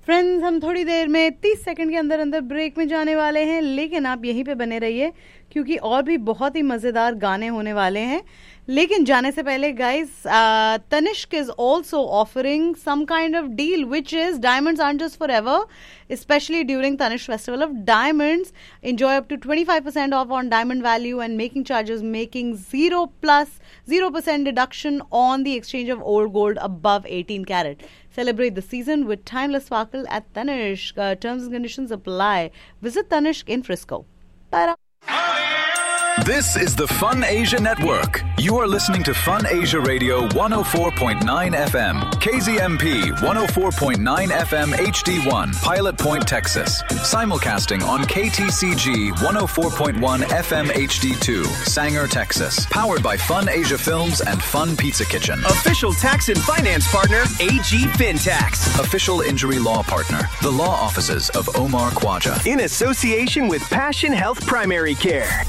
Friends, हम थोड़ी देर में 30 सेकंड के अंदर अंदर ब्रेक में जाने वाले हैं, लेकिन आप यहीं पे बने रहिए क्योंकि और भी बहुत ही मज़ेदार गाने होने वाले हैं. लेकिन जाने से पहले guys, Tanishq is also offering some kind of deal, which is diamonds aren't just forever, especially during Tanishq Festival of Diamonds. Enjoy up to 25% off on diamond value and making charges, making 0% deduction on the exchange of old gold above 18 carat. Celebrate the season with timeless sparkle at Tanishq. Terms and conditions apply. Visit Tanishq in Frisco. Ta-da! This is the Fun Asia Network. You are listening to Fun Asia Radio 104.9 FM, KZMP 104.9 FM HD1, Pilot Point, Texas. Simulcasting on KTCG 104.1 FM HD2, Sanger, Texas. Powered by Fun Asia Films and Fun Pizza Kitchen. Official tax and finance partner, AG FinTax. Official injury law partner, the law offices of Omar Khwaja. In association with Passion Health Primary Care.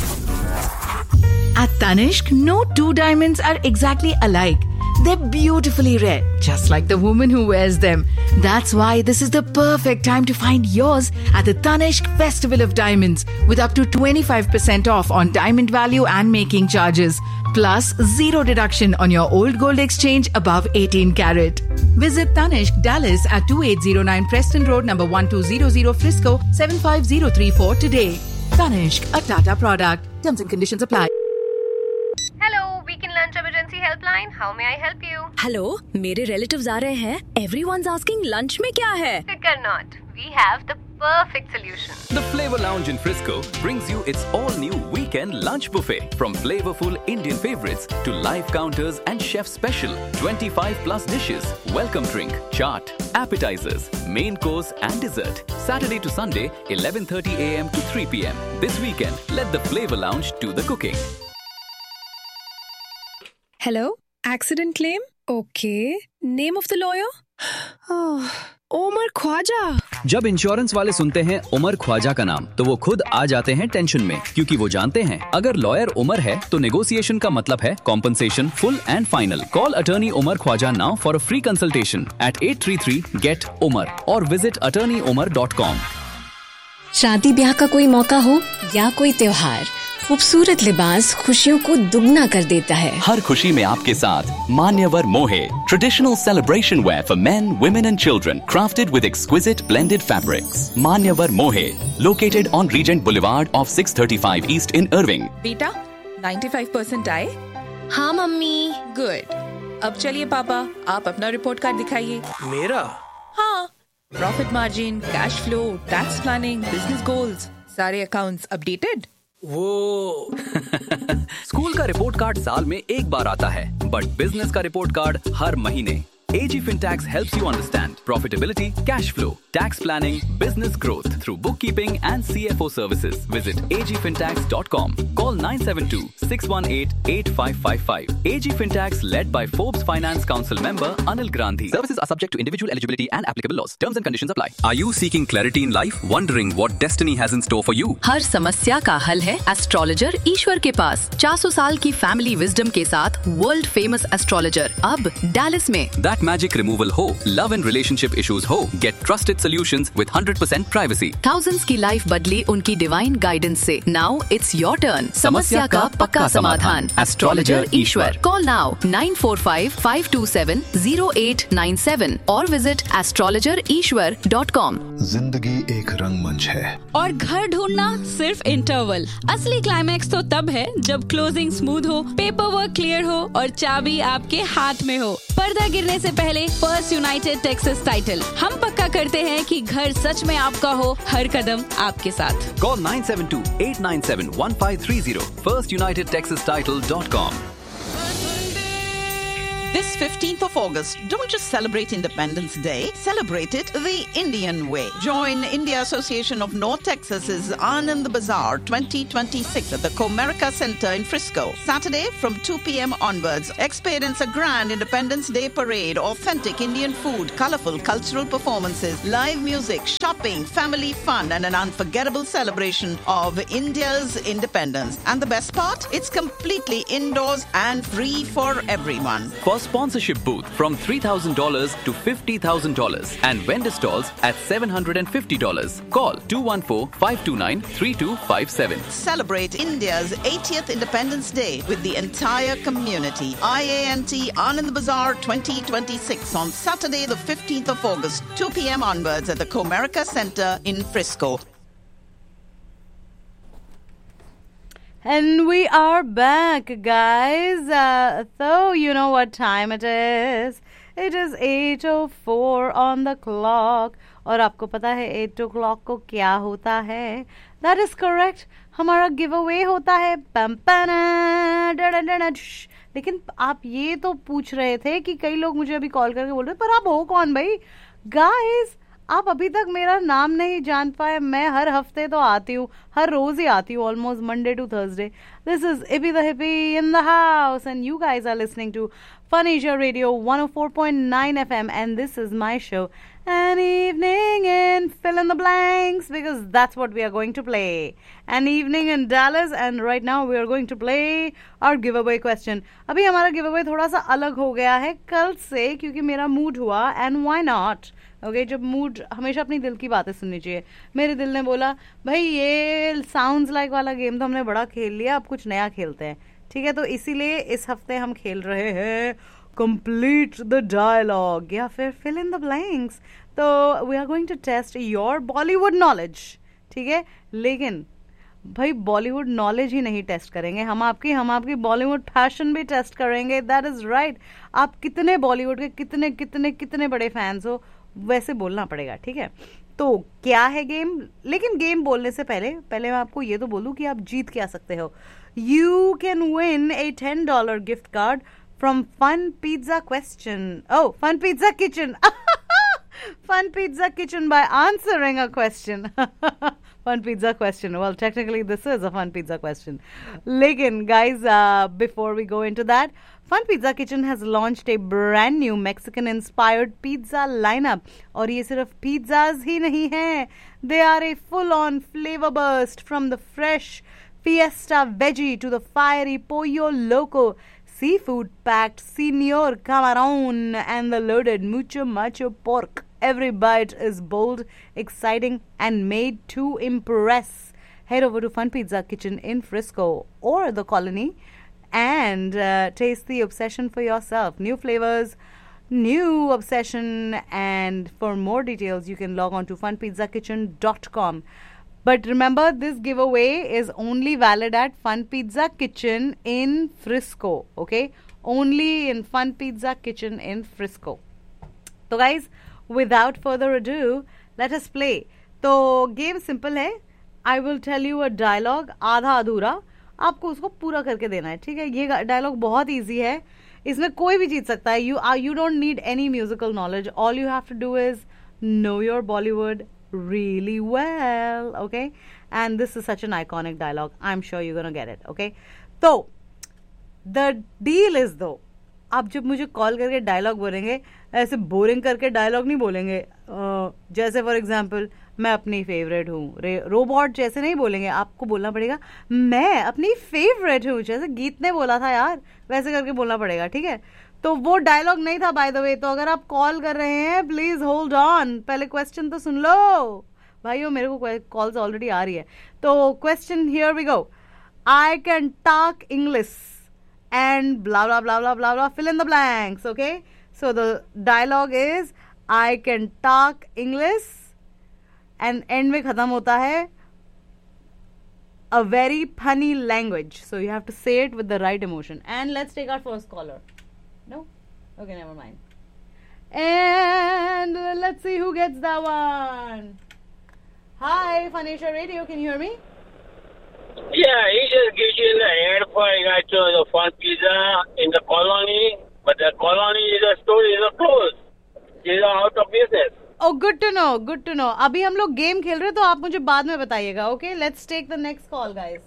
At Tanishq, no two diamonds are exactly alike. They're beautifully red, just like the woman who wears them. That's why this is the perfect time to find yours at the Tanishq Festival of Diamonds, with up to 25% off on diamond value and making charges, plus 0 deduction on your old gold exchange above 18 carat. Visit Tanishq Dallas at 2809 Preston Road, number 1200 Frisco, 75034 today. Tanishq, a Tata product. Terms and conditions apply. Hello, Weekend Lunch Emergency Helpline. How may I help you? Hello, मेरे relatives आ रहे हैं. Everyone's asking lunch में क्या है? Fear not. We have the perfect solution. The Flavor Lounge in Frisco brings you its all-new weekend lunch buffet. From flavorful Indian favorites to live counters and chef special 25 plus dishes, welcome drink, chaat, appetizers, main course and dessert. Saturday to Sunday, 11:30 a.m. to 3 p.m. This weekend, let the Flavor Lounge do the cooking. Hello, accident claim? Okay. Name of the lawyer? Umar Khwaja. जब insurance वाले सुनते हैं उमर ख्वाजा का नाम, तो वो खुद आ जाते हैं टेंशन में, क्योंकि वो जानते हैं अगर लॉयर उमर है तो नेगोशिएशन का मतलब है compensation full and final. Call attorney Umar Khwaja now for a free consultation eight 833-GET-UMAR और विजिट attorneymar.com. शादी ब्याह का कोई मौका हो या कोई त्योहार, खूबसूरत लिबास खुशियों को दुगना कर देता है. हर खुशी में आपके साथ मान्यवर मोहे, traditional celebration where for main, women and children, crafted with exquisite blended fabrics. मान्यवर मोहे, located on reagent boulevard of 635 east in Irving. बेटा, 95% आए? हाँ मम्मी. गुड. अब चलिए पापा, आप अपना रिपोर्ट कार्ड दिखाइए. मेरा? हाँ. Profit margin, cash flow, tax planning, business goals, सारे अकाउंट्स अपडेटेड. वो स्कूल का रिपोर्ट कार्ड साल में एक बार आता है, बट बिजनेस का रिपोर्ट कार्ड हर महीने. AG FinTax helps you understand profitability, cash flow, tax planning, business growth through bookkeeping and CFO services. Visit agfintax.com. Call 972-618-8555. AG FinTax, led by Forbes Finance Council member Anil Gandhi. Services are subject to individual eligibility and applicable laws. Terms and conditions apply. Are you seeking clarity in life? Wondering what destiny has in store for you? हर समस्या का हल है astrologer ईश्वर के पास. 400 साल की family wisdom के साथ world famous astrologer अब डैलस में. That magic removal हो, love and relationship issues हो, get trusted solutions with 100% privacy. Thousands की लाइफ बदली उनकी डिवाइन गाइडेंस से. Now it's your turn. समस्या का पक्का समाधान. एस्ट्रोलॉजर ईश्वर. Call now 945-527-0897 और विजिट astrologerishwar.com. जिंदगी एक रंगमंच है और घर ढूंढना सिर्फ इंटरवल. असली क्लाइमैक्स तो तब है जब क्लोजिंग स्मूथ हो, पेपर वर्क क्लियर हो और चाबी आपके हाथ में हो. पर्दा गिरने से पहले फर्स्ट यूनाइटेड टेक्सास टाइटल. हम पक्का करते हैं कि घर सच में आपका हो, हर कदम आपके साथ. Call 972-897-1530. FirstUnitedTexasTitle.com. This 15th of August, don't just celebrate Independence Day, celebrate it the Indian way. Join India Association of North Texas's Anand Bazaar 2026 at the Comerica Center in Frisco. Saturday from 2 p.m. onwards. Experience a grand Independence Day parade, authentic Indian food, colorful cultural performances, live music, shopping, family fun, and an unforgettable celebration of India's independence. And the best part? It's completely indoors and free for everyone. For sponsorship booth from $3,000 to $50,000 and vendor stalls at $750. Call 214-529-3257. Celebrate India's 80th Independence Day with the entire community. IANT Anand Bazaar 2026 on Saturday the 15th of August, 2 p.m. onwards at the Comerica Center in Frisco. And we are back, guys. So you know what time it is. It is 8:04 on the clock. और आपको पता है 8 o'clock को क्या होता है? That is correct. हमारा giveaway होता है. लेकिन आप ये तो पूछ रहे थे कि कई लोग मुझे अभी कॉल करके बोल रहे पर आप हो कौन भाई? Guys, आप अभी तक मेरा नाम नहीं जान पाए. मैं हर हफ्ते तो आती हूँ, हर रोज ही आती हूँ, almost Monday to Thursday. This is Ippy the Hippie in the house and you guys are listening to Fun Asia Radio 104.9 FM and this is my show, An Evening in Fill in the Blanks, because that's what we are going to play. An Evening in Dallas and right now we are going to play our giveaway question. अभी हमारा giveaway थोड़ा सा अलग हो गया है कल से क्योंकि मेरा mood हुआ and why not? ओके जब मूड हमेशा अपनी दिल की बातें सुननी चाहिए. मेरे दिल ने बोला भाई ये साउंड्स लाइक वाला गेम तो हमने बड़ा खेल लिया, अब कुछ नया खेलते हैं. ठीक है, तो इसीलिए इस हफ्ते हम खेल रहे हैं कंप्लीट द डायलॉग या फिर फिल इन द ब्लैंक्स. तो we are going to test your Bollywood knowledge. ठीक है, लेकिन भाई बॉलीवुड नॉलेज ही नहीं टेस्ट करेंगे, हम आपकी बॉलीवुड फैशन भी टेस्ट करेंगे. That is right. आप कितने बॉलीवुड के कितने कितने कितने बड़े फैंस हो वैसे बोलना पड़ेगा. ठीक है, तो क्या है गेम. लेकिन गेम बोलने से पहले मैं आपको ये तो बोलूं कि आप जीत क्या सकते हो. You can win A $10 gift card from fun pizza fun pizza kitchen. Fun Pizza Kitchen by answering a question. Fun Pizza question. Well, technically this is a Fun Pizza question. Lekin, guys, before we go into that, Fun Pizza Kitchen has launched a brand new Mexican-inspired pizza lineup. और ये सिर्फ pizzas ही नहीं हैं. They are a full-on flavor burst from the fresh Fiesta Veggie to the fiery Pollo Loco, seafood-packed Señor Camarón, and the loaded Mucho Macho Pork. Every bite is bold, exciting, and made to impress. Head over to Fun Pizza Kitchen in Frisco or the Colony and taste the obsession for yourself. New flavors, new obsession, and for more details, you can log on to funpizzakitchen.com. But remember, this giveaway is only valid at Fun Pizza Kitchen in Frisco. Okay? Only in Fun Pizza Kitchen in Frisco. So guys, without further ado, let us play. तो game simple है. I will tell you a dialogue, आधा अधूरा, आपको उसको पूरा करके देना है. ठीक है, ये डायलॉग बहुत इजी है, इसमें कोई भी जीत सकता है. You don't need any musical knowledge. All you have to do is know your Bollywood really well. Okay, and this is such an iconic dialogue. I'm sure you're gonna get it. Okay, so the deal is though, आप जब मुझे call करके dialogue बोलेंगे ऐसे boring करके dialogue नहीं बोलेंगे. जैसे फॉर एग्जांपल मैं अपनी फेवरेट हूँ, रोबोट जैसे नहीं बोलेंगे. आपको बोलना पड़ेगा मैं अपनी फेवरेट हूँ, जैसे गीत ने बोला था यार, वैसे करके बोलना पड़ेगा. ठीक है, तो वो डायलॉग नहीं था बाय द वे. तो अगर आप कॉल कर रहे हैं प्लीज होल्ड ऑन, पहले क्वेश्चन तो सुन लो भाइयों. मेरे को कॉल्स ऑलरेडी आ रही है. तो question here we go. I can talk English and blah blah blah blah blah blah, fill in the blanks. Okay, so the dialogue is I can talk English and end में खत्म होता है a very funny language, so you have to say it with the right emotion. And let's take our first caller. No? Okay, never mind. And let's see who gets that one. Hi, Fun Asia Radio, can you hear me? Yeah, he just gives you the head for the Fun Pizza in the Colony, but the Colony is a store is a closed. It is out of business. Oh, good to know, good to know. अभी हम लोग game खेल रहे हैं तो आप मुझे बाद में बताइएगा. Okay, let's take the next call, guys.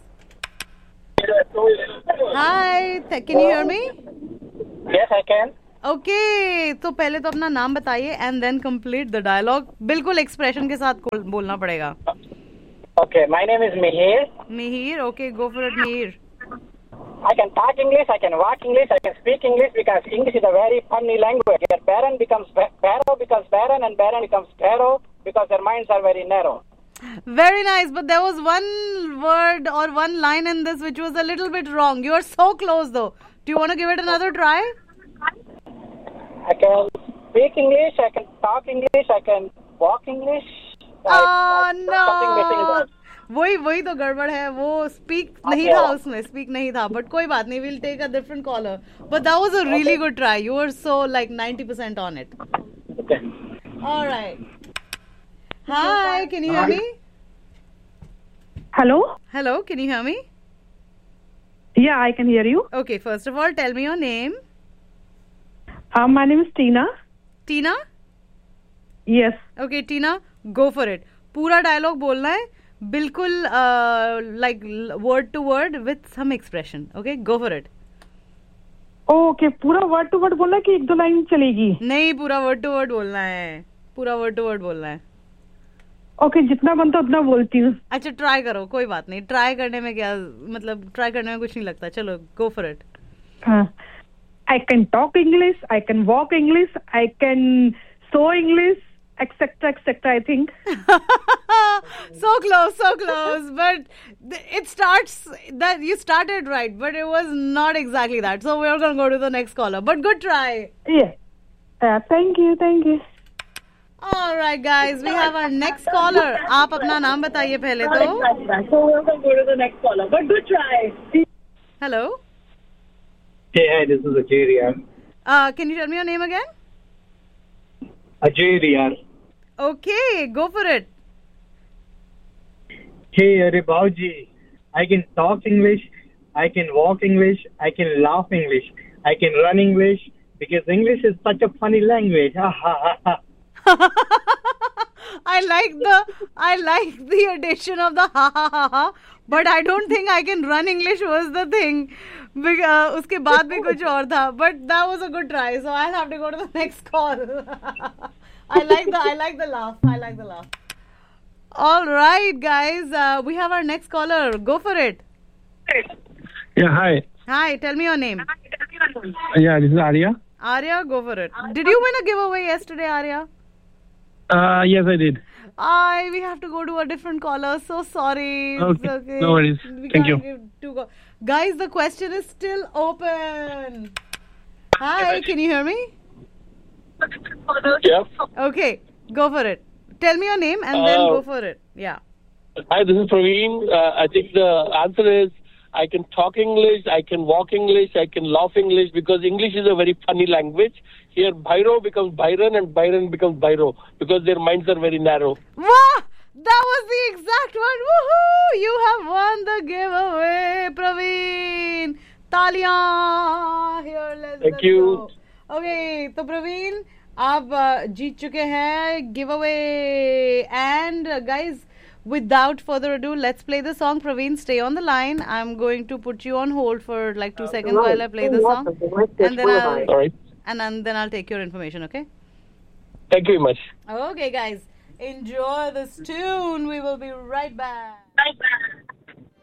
Hi, can you hear me? Yes, I can. Okay, तो पहले तो अपना नाम बताइए and then complete the dialogue. बिल्कुल एक्सप्रेशन के साथ बोलना पड़ेगा. Okay, my name is Mihir. Mihir, okay, go for it, Mihir. I can talk English, I can walk English, I can speak English because English is a very funny language. Your Baron becomes Pharaoh becomes Baron and Baron becomes Pharaoh because their minds are very narrow. Very nice, but there was one word or one line in this which was a little bit wrong. You are so close though. Do you want to give it another try? I can speak English, I can talk English, I can walk English. No. वही तो गड़बड़ है वो speak नहीं था उसमें speak नहीं था बट कोई बात नहीं will take a different collar but that was a really good try you were so like 90% on it alright hi can you hear me hello can you hear me Yeah, I can hear you. Okay, first of all, tell me your name. My name is Tina. Tina? Yes. Okay, Tina, go for it. पूरा dialogue बोलना है बिल्कुल like word to word with some expression. Okay, go for it. Okay, पूरा word to word बोलना है कि एक दो लाइन चलेगी? नहीं, पूरा word to word बोलना है. पूरा word to word बोलना है. ओके जितना बनता उतना बोलती हूँ. अच्छा ट्राई करो कोई बात नहीं ट्राई करने में क्या मतलब ट्राई करने में कुछ नहीं लगता चलो go for it. I can talk English, I can walk English, I can sew English, etc. etc. I think. so close but it starts that you started right but it was not exactly that so we're going to go to the next caller but good try. Yeah. Thank you. All right, guys, we have our next caller. आप अपना नाम बताइए पहले तो. So we're going to go to the next caller. But good try. Hello. Hey, hi, this is Ajay Riyar. Can you tell me your name again? Ajay Riyar. Okay, go for it. Hey, Arey Bauji, I can talk English, I can walk English, I can laugh English, I can run English because English is such a funny language. Ha ha ha ha. I like the addition of the ha ha ha ha but I don't think I can run English was the thing उसके बाद भी कुछ और था but that was a good try so I'll have to go to the next call. I like the laugh. All right guys we have our next caller go for it. Yeah, hi tell me your name. Yeah, this is Arya go for it. Did you win a giveaway yesterday Arya? Yes, I did. We have to go to a different caller. So sorry. Okay. No worries. Thank you. Guys, the question is still open. Hi, can you hear me? Yeah. Okay, go for it. Tell me your name and then go for it. Yeah. Hi, this is Praveen. I think the answer is I can talk English, I can walk English, I can laugh English because English is a very funny language. Here, Bhairo becomes Byron and Byron becomes Bhairo because their minds are very narrow. Wow! That was the exact one. Woohoo! You have won the giveaway, Praveen. Taliyan. Here, let's you. go. Okay, so Praveen, आप जीत चुके हैं giveaway. And guys, without further ado, let's play the song. Praveen, stay on the line. I'm going to put you on hold for like 2 seconds while I play the song. And then I'll take your information, okay? Thank you very much. Okay, guys. Enjoy this tune. We will be right back.